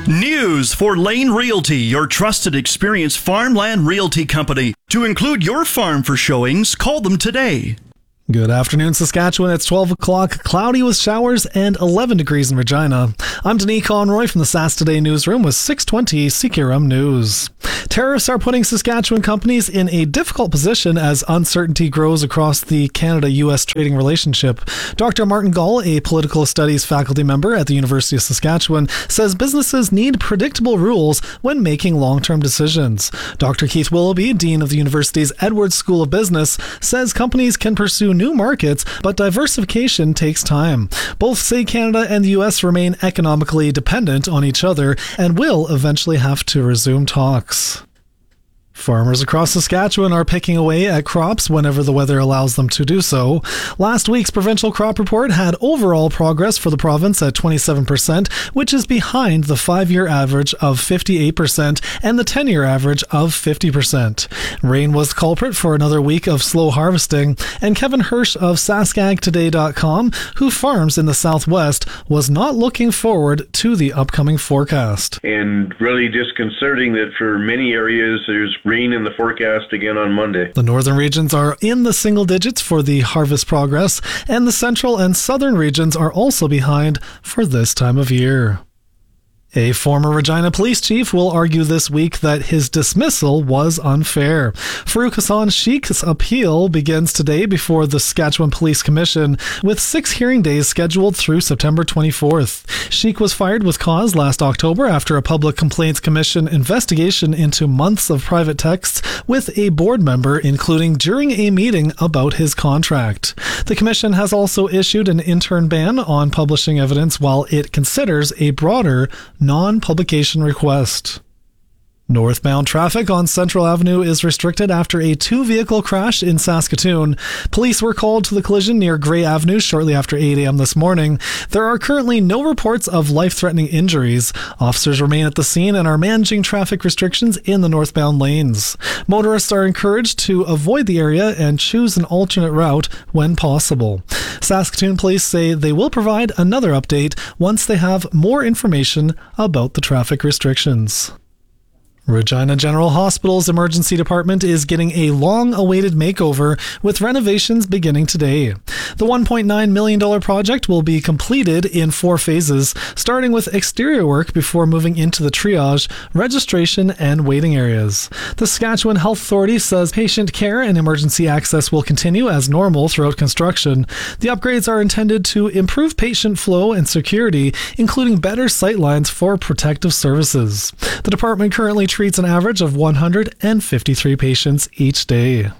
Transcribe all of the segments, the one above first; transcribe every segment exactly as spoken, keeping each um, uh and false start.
News for Lane Realty, your trusted, experienced farmland realty company. To include your farm for showings, call them today. Good afternoon, Saskatchewan. It's twelve o'clock, cloudy with showers and eleven degrees in Regina. I'm Denis Conroy from the Sask Today newsroom with six twenty C K R M News. Tariffs are putting Saskatchewan companies in a difficult position as uncertainty grows across the Canada-U S trading relationship. Doctor Martin Gall, a political studies faculty member at the University of Saskatchewan, says businesses need predictable rules when making long-term decisions. Doctor Keith Willoughby, dean of the university's Edwards School of Business, says companies can pursue new markets, but diversification takes time. Both say Canada and the U S remain economically dependent on each other and will eventually have to resume talks. Farmers across Saskatchewan are picking away at crops whenever the weather allows them to do so. Last week's provincial crop report had overall progress for the province at twenty-seven percent, which is behind the five-year average of fifty-eight percent and the ten-year average of fifty percent. Rain was the culprit for another week of slow harvesting, and Kevin Hirsch of Sask Ag Today dot com, who farms in the southwest, was not looking forward to the upcoming forecast. And really disconcerting that for many areas there's rain in the forecast again on Monday. The northern regions are in the single digits for the harvest progress, and the central and southern regions are also behind for this time of year. A former Regina police chief will argue this week that his dismissal was unfair. Farouk Hassan Sheikh's appeal begins today before the Saskatchewan Police Commission, with six hearing days scheduled through September twenty-fourth. Sheikh was fired with cause last October after a Public Complaints Commission investigation into months of private texts with a board member, including during a meeting about his contract. The commission has also issued an interim ban on publishing evidence while it considers a broader non-publication request. Northbound traffic on Central Avenue is restricted after a two-vehicle crash in Saskatoon. Police were called to the collision near Grey Avenue shortly after eight a.m. this morning. There are currently no reports of life-threatening injuries. Officers remain at the scene and are managing traffic restrictions in the northbound lanes. Motorists are encouraged to avoid the area and choose an alternate route when possible. Saskatoon police say they will provide another update once they have more information about the traffic restrictions. Regina General Hospital's emergency department is getting a long-awaited makeover, with renovations beginning today. The one point nine million dollars project will be completed in four phases, starting with exterior work before moving into the triage, registration, and waiting areas. The Saskatchewan Health Authority says patient care and emergency access will continue as normal throughout construction. The upgrades are intended to improve patient flow and security, including better sightlines for protective services. The department currently treats an average of one hundred fifty-three patients each day.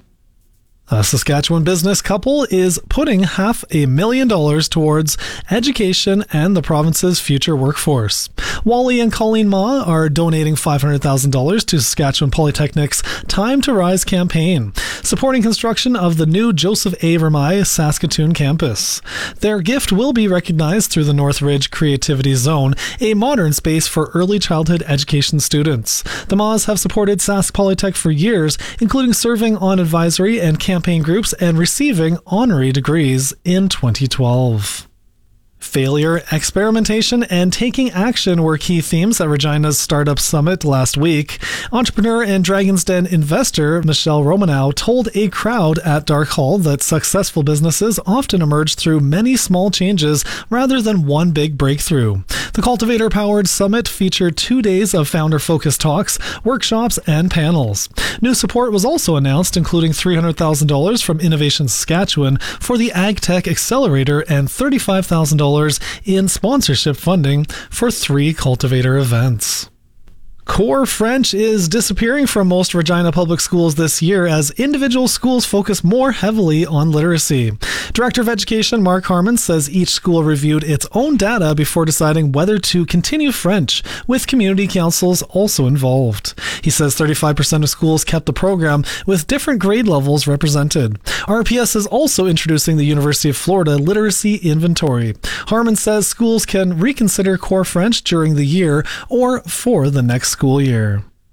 A Saskatchewan business couple is putting half a million dollars towards education and the province's future workforce. Wally and Colleen Ma are donating five hundred thousand dollars to Saskatchewan Polytechnic's Time to Rise campaign, supporting construction of the new Joseph A. Vermeil Saskatoon campus. Their gift will be recognized through the Northridge Creativity Zone, a modern space for early childhood education students. The Ma's have supported Sask Polytech for years, including serving on advisory and campaign campaign groups and receiving honorary degrees in twenty twelve. Failure, experimentation, and taking action were key themes at Regina's Startup Summit last week. Entrepreneur and Dragon's Den investor Michelle Romanow told a crowd at Dark Hall that successful businesses often emerge through many small changes rather than one big breakthrough. The Cultivator-powered summit featured two days of founder-focused talks, workshops, and panels. New support was also announced, including three hundred thousand dollars from Innovation Saskatchewan for the AgTech Accelerator and thirty-five thousand dollars in sponsorship funding for three Cultivator events. Core French is disappearing from most Regina public schools this year as individual schools focus more heavily on literacy. Director of Education Mark Harmon says each school reviewed its own data before deciding whether to continue French, with community councils also involved. He says thirty-five percent of schools kept the program, with different grade levels represented. R P S is also introducing the University of Florida Literacy Inventory. Harmon says schools can reconsider Core French during the year or for the next school year.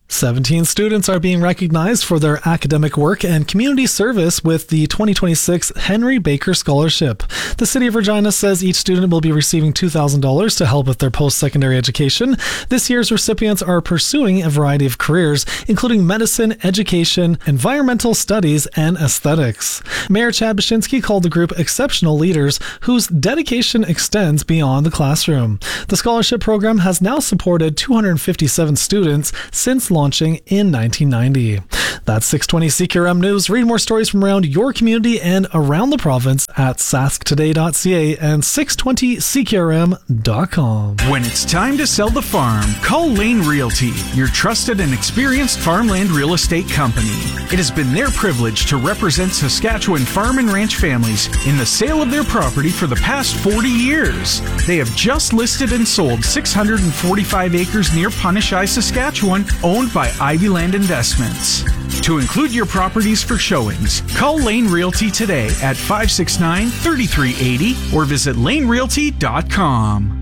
seventeen students are being recognized for their academic work and community service with the twenty twenty-six Henry Baker Scholarship. The City of Regina says each student will be receiving two thousand dollars to help with their post-secondary education. This year's recipients are pursuing a variety of careers, including medicine, education, environmental studies, and aesthetics. Mayor Chad Bashinsky called the group exceptional leaders whose dedication extends beyond the classroom. The scholarship program has now supported two hundred fifty-seven students since launching in nineteen ninety. That's six twenty C Q R M News. Read more stories from around your community and around the province at sask today dot c a and six twenty c q r m dot com. When it's time to sell the farm, call Lane Realty, your trusted and experienced farmland real estate company. It has been their privilege to represent Saskatchewan farm and ranch families in the sale of their property for the past forty years. They have just listed and sold six hundred forty-five acres near Punishai, Saskatchewan, owned by Ivy Land Investments. To include your properties for showings, call Lane Realty today at five six nine, three three eight zero or visit lane realty dot com.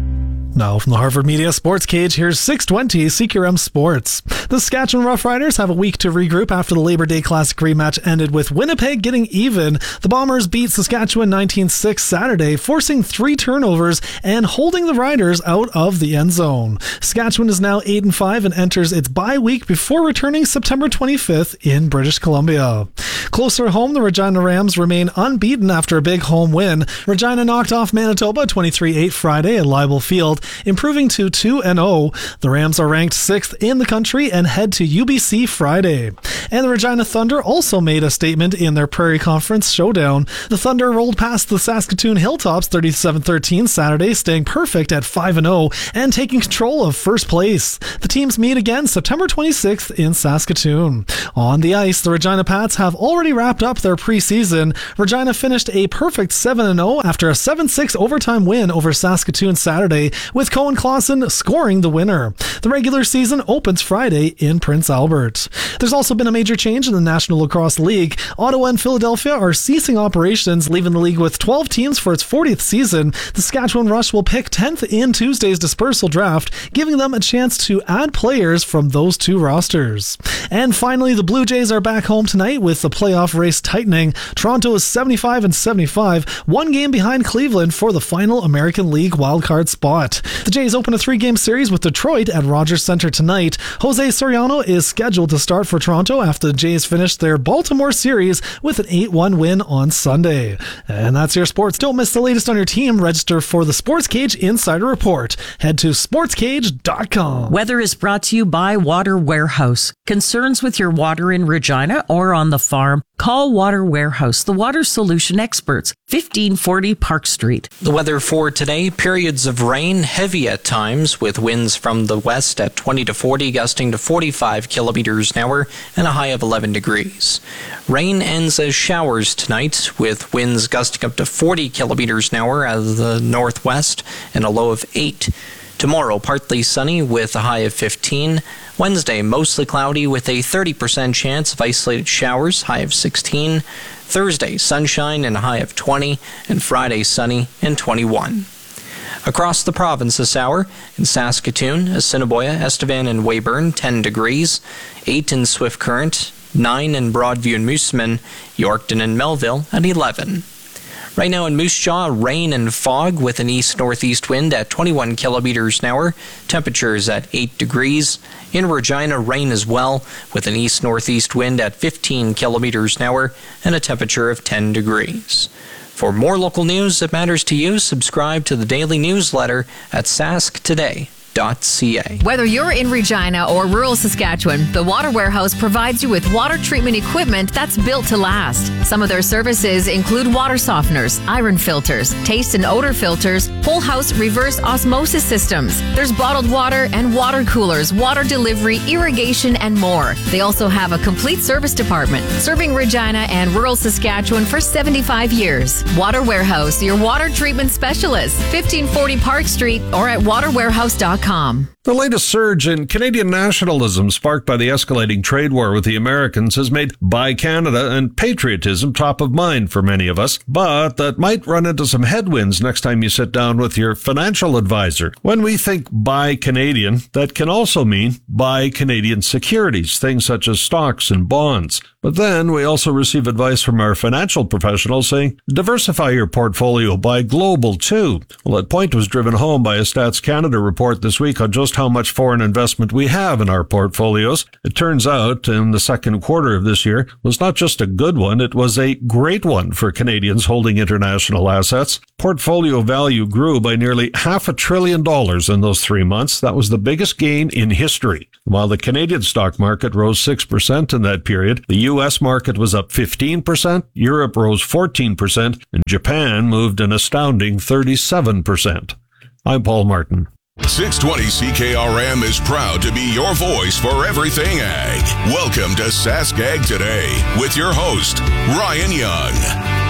Now from the Harvard Media Sports Cage, here's six twenty C Q R M Sports. The Saskatchewan Roughriders have a week to regroup after the Labor Day Classic rematch ended with Winnipeg getting even. The Bombers beat Saskatchewan nineteen six Saturday, forcing three turnovers and holding the Riders out of the end zone. Saskatchewan is now eight and five and enters its bye week before returning September twenty-fifth in British Columbia. Closer home, the Regina Rams remain unbeaten after a big home win. Regina knocked off Manitoba twenty-three eight Friday at Leibel Field, improving to two and oh. The Rams are ranked sixth in the country and head to U B C Friday. And the Regina Thunder also made a statement in their Prairie Conference showdown. The Thunder rolled past the Saskatoon Hilltops thirty-seven thirteen Saturday, staying perfect at five and oh and taking control of first place. The teams meet again September twenty-sixth in Saskatoon. On the ice, the Regina Pats have already wrapped up their preseason. Regina finished a perfect seven and oh after a seven six overtime win over Saskatoon Saturday, with Cohen Clausen scoring the winner. The regular season opens Friday in Prince Albert. There's also been a major change in the National Lacrosse League. Ottawa and Philadelphia are ceasing operations, leaving the league with twelve teams for its fortieth season. The Saskatchewan Rush will pick tenth in Tuesday's dispersal draft, giving them a chance to add players from those two rosters. And finally, the Blue Jays are back home tonight with the playoff race tightening. Toronto is seventy-five and seventy-five, one game behind Cleveland for the final American League wildcard spot. The Jays open a three-game series with Detroit at Rogers Center tonight. Jose Soriano is scheduled to start for Toronto after the Jays finished their Baltimore series with an eight one win on Sunday. And that's your sports. Don't miss the latest on your team. Register for the Sports Cage Insider Report. Head to sports cage dot com. Weather is brought to you by Water Warehouse. Concerns with your water in Regina or on the farm? Call Water Warehouse, the water solution experts, fifteen forty Park Street. The weather for today, periods of rain, heavy at times, with winds from the west at twenty to forty, gusting to forty-five kilometers an hour, and a high of eleven degrees. Rain ends as showers tonight, with winds gusting up to forty kilometers an hour out of the northwest, and a low of eight. Tomorrow, partly sunny with a high of fifteen. Wednesday, mostly cloudy with a thirty percent chance of isolated showers, high of sixteen. Thursday, sunshine and a high of twenty. And Friday, sunny and twenty-one. Across the province this hour, in Saskatoon, Assiniboia, Estevan, and Weyburn, ten degrees. eight in Swift Current, nine in Broadview and Moosomin, Yorkton and Melville at eleven. Right now in Moose Jaw, rain and fog with an east-northeast wind at twenty-one kilometers an hour. Temperatures at eight degrees. In Regina, rain as well with an east-northeast wind at fifteen kilometers an hour and a temperature of ten degrees. For more local news that matters to you, subscribe to the daily newsletter at sask today dot c a. Whether you're in Regina or rural Saskatchewan, the Water Warehouse provides you with water treatment equipment that's built to last. Some of their services include water softeners, iron filters, taste and odor filters, whole house reverse osmosis systems. There's bottled water and water coolers, water delivery, irrigation, and more. They also have a complete service department, serving Regina and rural Saskatchewan for seventy-five years. Water Warehouse, your water treatment specialist, fifteen forty Park Street or at water warehouse dot com. com. The latest surge in Canadian nationalism sparked by the escalating trade war with the Americans has made Buy Canada and patriotism top of mind for many of us, but that might run into some headwinds next time you sit down with your financial advisor. When we think Buy Canadian, that can also mean buy Canadian securities, things such as stocks and bonds. But then we also receive advice from our financial professionals saying, diversify your portfolio, buy global too. Well, that point was driven home by a Stats Canada report this week on just how much foreign investment we have in our portfolios. It turns out, in the second quarter of this year, was not just a good one, it was a great one for Canadians holding international assets. Portfolio value grew by nearly half a trillion dollars in those three months. That was the biggest gain in history. While the Canadian stock market rose six percent in that period, the U S market was up fifteen percent, Europe rose fourteen percent, and Japan moved an astounding thirty-seven percent. I'm Paul Martin. six twenty C K R M is proud to be your voice for everything ag. Welcome to Sask Ag Today with your host, Ryan Young.